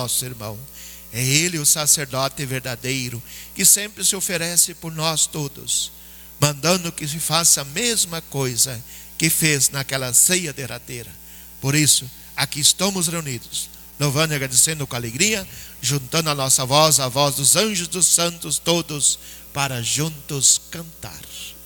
nosso irmão. É Ele o sacerdote verdadeiro, que sempre se oferece por nós todos, mandando que se faça a mesma coisa que fez naquela ceia derradeira. Por isso, aqui estamos reunidos, louvando e agradecendo com alegria, juntando a nossa voz à voz dos anjos, dos santos todos, para juntos cantar.